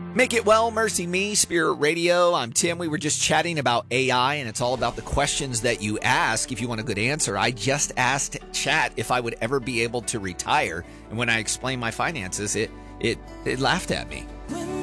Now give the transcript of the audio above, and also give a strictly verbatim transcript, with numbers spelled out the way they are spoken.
Make it well, mercy me, Spirit Radio. I'm Tim. We were just chatting about A I, and it's all about the questions that you ask if you want a good answer. I just asked Chat if I would ever be able to retire, and when I explained my finances, it it, it laughed at me.